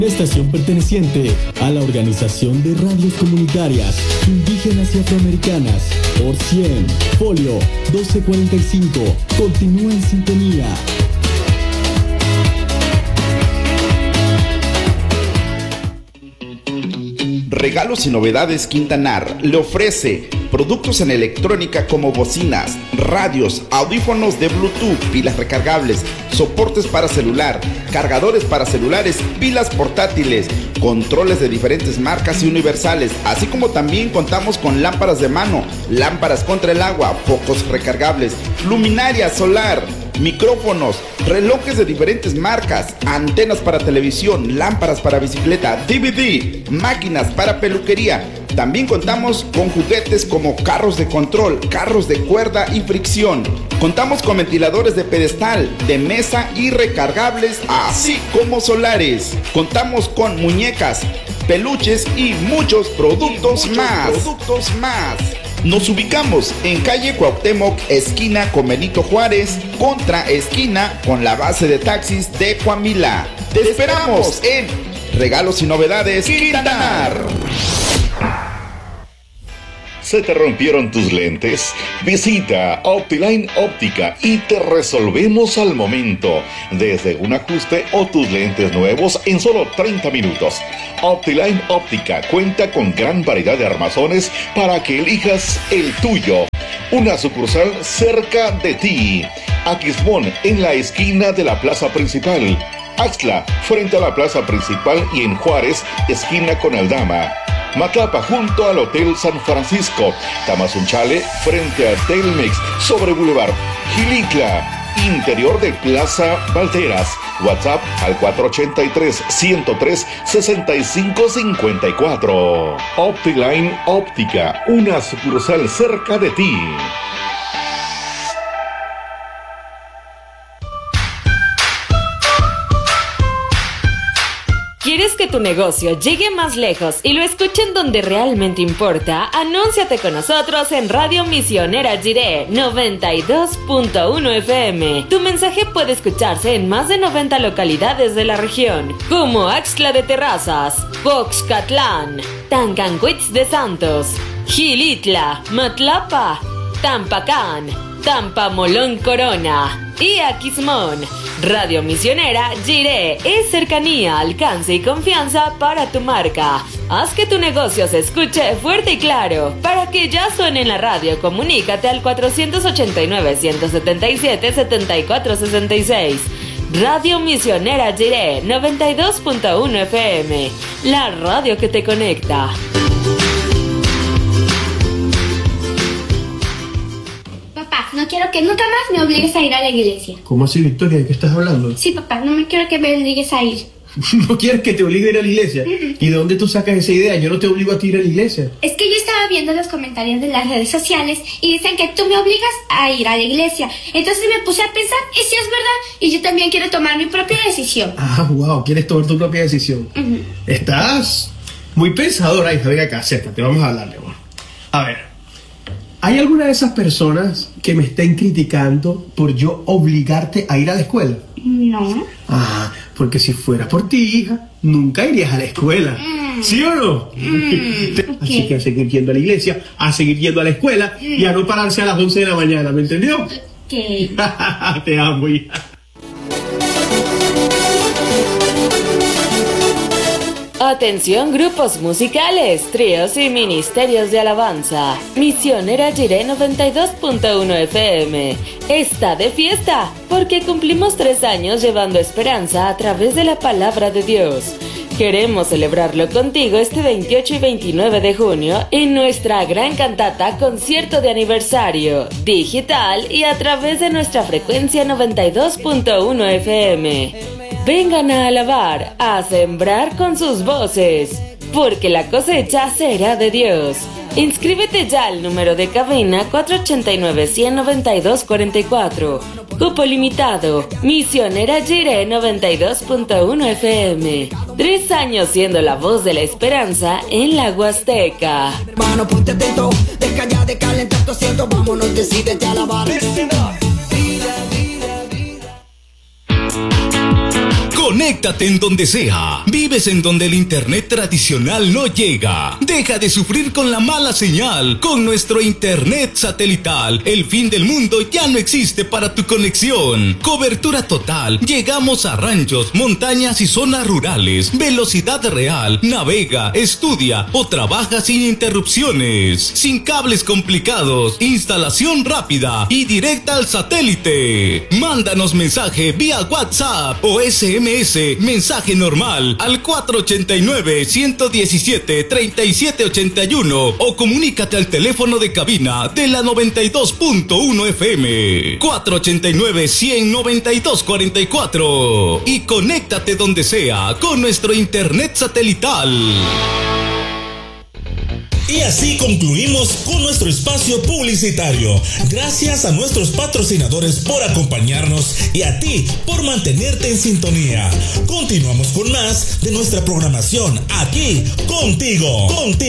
Estación perteneciente a la Organización de Radios Comunitarias Indígenas y Afroamericanas por 100, folio 1245. Continúa en sintonía. Regalos y Novedades Quintanar le ofrece productos en electrónica como bocinas, radios, audífonos de Bluetooth, pilas recargables, soportes para celular, cargadores para celulares, pilas portátiles, controles de diferentes marcas y universales, así como también contamos con lámparas de mano, lámparas contra el agua, focos recargables, luminaria solar, micrófonos, relojes de diferentes marcas, antenas para televisión, lámparas para bicicleta, DVD, máquinas para peluquería. También contamos con juguetes como carros de control, carros de cuerda y fricción. Contamos con ventiladores de pedestal, de mesa y recargables, así como solares. Contamos con muñecas, peluches y muchos productos más. Nos ubicamos en calle Cuauhtémoc, esquina con Benito Juárez, contra esquina con la base de taxis de Coamila. Te esperamos en Regalos y Novedades Quintanar. ¿Se te rompieron tus lentes? Visita Optiline Óptica y te resolvemos al momento, desde un ajuste o tus lentes nuevos en solo 30 minutos. Optiline Óptica cuenta con gran variedad de armazones para que elijas el tuyo. Una sucursal cerca de ti. Aquismón, en la esquina de la plaza principal. Axtla, frente a la plaza principal, y en Juárez, esquina con Aldama. Matlapa, junto al Hotel San Francisco. Tamazunchale, frente a Telmex, sobre Boulevard. Gilitla, interior de Plaza Valteras. WhatsApp al 483-103-6554. Optiline Óptica, una sucursal cerca de ti. ¿Quieres que tu negocio llegue más lejos y lo escuchen donde realmente importa? Anúnciate con nosotros en Radio Misionera Jiré 92.1 FM. Tu mensaje puede escucharse en más de 90 localidades de la región, como Axtla de Terrazas, Coxcatlán, Tancancuitz de Santos, Gilitla, Matlapa, Tampacán, Tampamolón Corona y Aquismón. Radio Misionera Jiré es cercanía, alcance y confianza para tu marca. Haz que tu negocio se escuche fuerte y claro. Para que ya suene en la radio, comunícate al 489-177-7466. Radio Misionera Jiré 92.1 FM, la radio que te conecta. No quiero que nunca más me obligues a ir a la iglesia. ¿Cómo así, Victoria? ¿De qué estás hablando? Sí, papá, no me quiero que me obligues a ir. ¿No quieres que te obligue a ir a la iglesia? ¿Y de dónde tú sacas esa idea? Yo no te obligo a ti a ir a la iglesia. Es que yo estaba viendo los comentarios de las redes sociales y dicen que tú me obligas a ir a la iglesia. Entonces me puse a pensar, ¿y si es verdad? Y yo también quiero tomar mi propia decisión. Ah, wow, quieres tomar tu propia decisión. Estás muy pensadora, hija. Venga acá, acércate, vamos a hablarle. Bueno. A ver. ¿Hay alguna de esas personas que me estén criticando por yo obligarte a ir a la escuela? No. Ah, porque si fuera por ti, hija, nunca irías a la escuela. ¿Sí o no? Okay. Así que a seguir yendo a la iglesia, a seguir yendo a la escuela y a no pararse a las 11 de la mañana, ¿me entendió? Ok. Te amo, hija. Atención grupos musicales, tríos y ministerios de alabanza. Misionera Jiré 92.1 FM está de fiesta porque cumplimos 3 años llevando esperanza a través de la palabra de Dios. Queremos celebrarlo contigo este 28 y 29 de junio en nuestra gran cantata concierto de aniversario, digital y a través de nuestra frecuencia 92.1 FM. Vengan a alabar, a sembrar con sus voces, porque la cosecha será de Dios. Inscríbete ya al número de cabina 489-192-44. Cupo limitado. Misionera Jiré 92.1 FM. 3 años siendo la voz de la esperanza en la Huasteca. Hermano, ponte atento, deja ya de calentar tu asiento, vámonos, decídete a alabar. Conéctate en donde sea. Vives en donde el internet tradicional no llega. Deja de sufrir con la mala señal. Con nuestro internet satelital, el fin del mundo ya no existe para tu conexión. Cobertura total. Llegamos a ranchos, montañas y zonas rurales. Velocidad real. Navega, estudia o trabaja sin interrupciones. Sin cables complicados. Instalación rápida y directa al satélite. Mándanos mensaje vía WhatsApp o SMS, mensaje normal al 489-117-3781 o comunícate al teléfono de cabina de la 92.1 FM 489-100-9244 y conéctate donde sea con nuestro internet satelital. Y así concluimos con nuestro espacio publicitario. Gracias a nuestros patrocinadores por acompañarnos y a ti por mantenerte en sintonía. Continuamos con más de nuestra programación aquí contigo.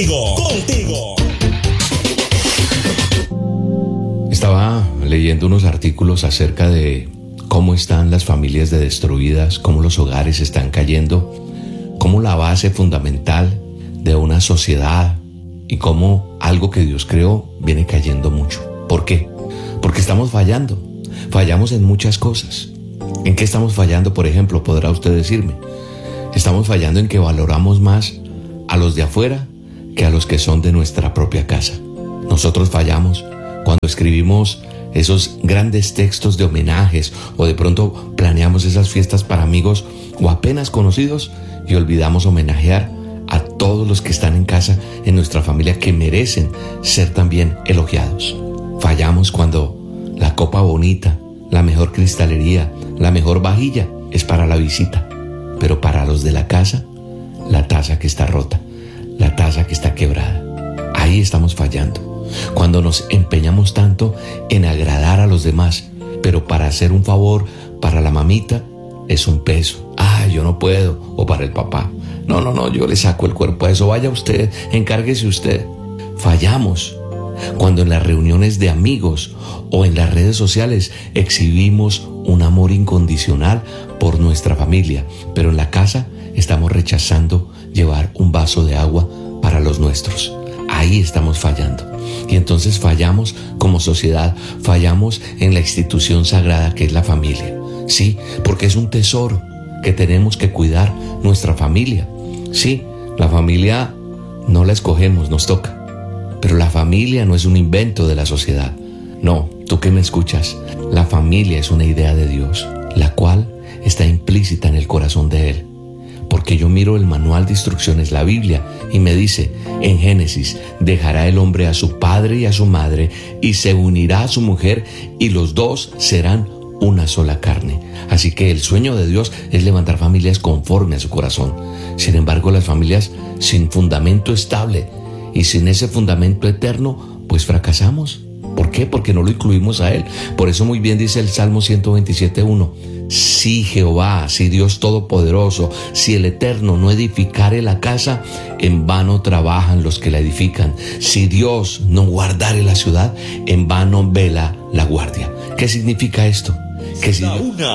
Estaba leyendo unos artículos acerca de cómo están las familias destruidas, cómo los hogares están cayendo, cómo la base fundamental de una sociedad y cómo algo que Dios creó viene cayendo mucho. ¿Por qué? Porque estamos fallando. Fallamos en muchas cosas. ¿En qué estamos fallando, por ejemplo? Podrá usted decirme. Estamos fallando en que valoramos más a los de afuera que a los que son de nuestra propia casa. Nosotros fallamos cuando escribimos esos grandes textos de homenajes o de pronto planeamos esas fiestas para amigos o apenas conocidos y olvidamos homenajear a todos los que están en casa, en nuestra familia, que merecen ser también elogiados. Fallamos cuando la copa bonita, la mejor cristalería, la mejor vajilla es para la visita, pero para los de la casa, la taza que está rota, la taza que está quebrada. Ahí estamos fallando. Cuando nos empeñamos tanto en agradar a los demás, pero para hacer un favor para la mamita es un peso. Yo no puedo. O para el papá. No, yo le saco el cuerpo a eso. Vaya usted, encárguese usted. Fallamos cuando en las reuniones de amigos o en las redes sociales exhibimos un amor incondicional por nuestra familia, pero en la casa estamos rechazando llevar un vaso de agua para los nuestros. Ahí estamos fallando. Y entonces fallamos como sociedad, fallamos en la institución sagrada que es la familia. Sí, porque es un tesoro que tenemos que cuidar, nuestra familia. Sí, la familia no la escogemos, nos toca. Pero la familia no es un invento de la sociedad. No, tú que me escuchas, la familia es una idea de Dios, la cual está implícita en el corazón de Él. Porque yo miro el manual de instrucciones, la Biblia, y me dice en Génesis: dejará el hombre a su padre y a su madre y se unirá a su mujer y los dos serán una sola carne. Así que el sueño de Dios es levantar familias conforme a su corazón. Sin embargo, las familias sin fundamento estable y sin ese fundamento eterno, pues fracasamos. ¿Por qué? Porque no lo incluimos a Él. Por eso muy bien dice el Salmo 127:1: si Jehová, si Dios Todopoderoso, si el Eterno no edificare la casa, en vano trabajan los que la edifican. Si Dios no guardare la ciudad, en vano vela la guardia. ¿Qué significa esto? Que si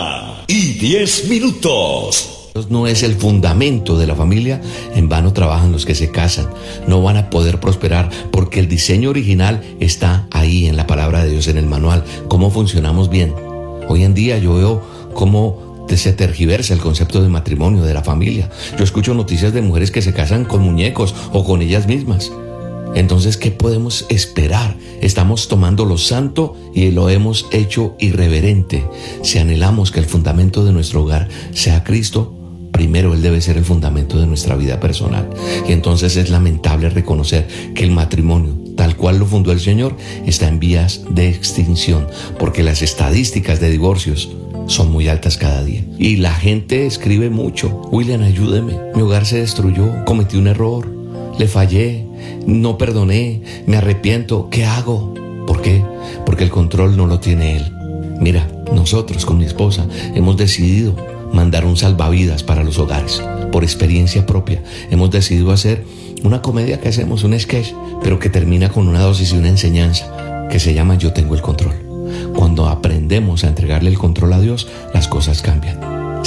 1:10 Dios no es el fundamento de la familia, en vano trabajan los que se casan. No van a poder prosperar porque el diseño original está ahí en la palabra de Dios, en el manual. ¿Cómo funcionamos bien? Hoy en día yo veo cómo se tergiversa el concepto de matrimonio, de la familia. Yo escucho noticias de mujeres que se casan con muñecos o con ellas mismas. Entonces, ¿qué podemos esperar? Estamos tomando lo santo y lo hemos hecho irreverente. Si anhelamos que el fundamento de nuestro hogar sea Cristo, primero Él debe ser el fundamento de nuestra vida personal. Y entonces es lamentable reconocer que el matrimonio, tal cual lo fundó el Señor, está en vías de extinción, porque las estadísticas de divorcios son muy altas cada día. Y la gente escribe mucho: William, ayúdeme, mi hogar se destruyó, cometí un error, le fallé, no perdoné, me arrepiento, ¿qué hago? ¿Por qué? Porque el control no lo tiene Él. Mira, nosotros con mi esposa hemos decidido mandar un salvavidas para los hogares. Por experiencia propia, hemos decidido hacer una comedia que hacemos, un sketch, pero que termina con una dosis y una enseñanza que se llama Yo tengo el control. Cuando aprendemos a entregarle el control a Dios, las cosas cambian. Sí,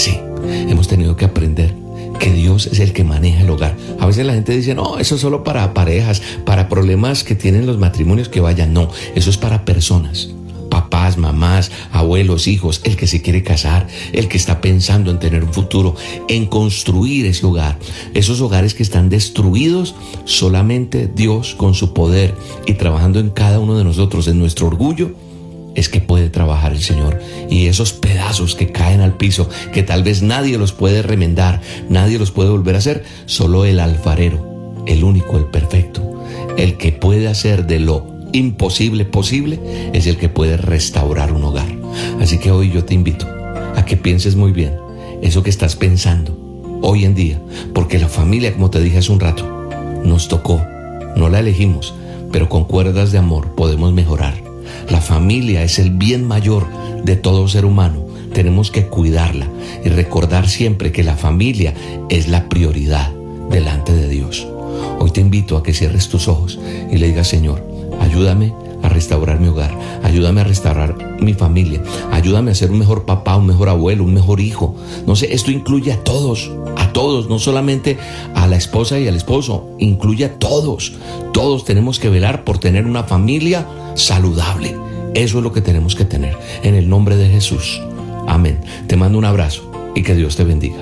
Hemos tenido que aprender que Dios es el que maneja el hogar. A veces la gente dice, no, eso es solo para parejas, para problemas que tienen los matrimonios que vayan. No, eso es para personas. Papás, mamás, abuelos, hijos, el que se quiere casar, el que está pensando en tener un futuro, en construir ese hogar. Esos hogares que están destruidos, solamente Dios con su poder y trabajando en cada uno de nosotros, en nuestro orgullo, es que puede trabajar el Señor. Y esos pedazos que caen al piso, que tal vez nadie los puede remendar, nadie los puede volver a hacer, solo el alfarero, el único, el perfecto, el que puede hacer de lo imposible posible, es el que puede restaurar un hogar. Así que hoy yo te invito a que pienses muy bien eso que estás pensando hoy en día, porque la familia, como te dije hace un rato, nos tocó, no la elegimos, pero con cuerdas de amor podemos mejorar. La familia es el bien mayor de todo ser humano. Tenemos que cuidarla y recordar siempre que la familia es la prioridad delante de Dios. Hoy te invito a que cierres tus ojos y le digas: Señor, ayúdame a restaurar mi hogar, ayúdame a restaurar mi familia, ayúdame a ser un mejor papá, un mejor abuelo, un mejor hijo. No sé, esto incluye a todos, no solamente a la esposa y al esposo, incluye a todos. Todos tenemos que velar por tener una familia saludable. Eso es lo que tenemos que tener, en el nombre de Jesús. Amén. Te mando un abrazo y que Dios te bendiga.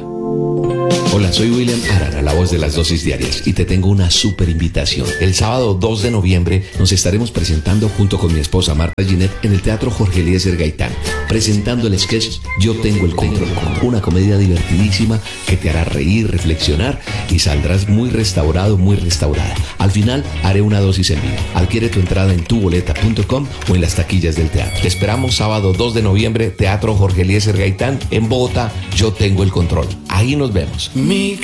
Hola, soy William Arana, la voz de las dosis diarias, y te tengo una súper invitación. El sábado 2 de noviembre nos estaremos presentando junto con mi esposa Marta Ginette en el Teatro Jorge Eliezer Gaitán, presentando el sketch Yo Tengo el Control, una comedia divertidísima que te hará reír, reflexionar y saldrás muy restaurado, muy restaurada. Al final haré una dosis en vivo. Adquiere tu entrada en tuboleta.com o en las taquillas del teatro. Te esperamos sábado 2 de noviembre, Teatro Jorge Eliezer Gaitán en Bogotá. Yo Tengo el Control. Ahí nos vemos. Mi